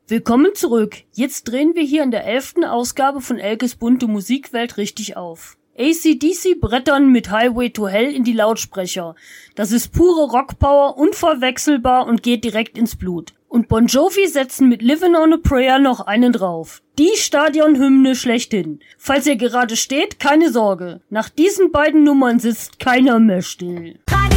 Willkommen zurück. Jetzt drehen wir hier in der 11. Ausgabe von Elkes bunte Musikwelt richtig auf. AC/DC brettern mit Highway to Hell in die Lautsprecher. Das ist pure Rockpower, unverwechselbar und geht direkt ins Blut. Und Bon Jovi setzen mit Livin' on a Prayer noch einen drauf. Die Stadionhymne schlechthin. Falls ihr gerade steht, keine Sorge. Nach diesen beiden Nummern sitzt keiner mehr still.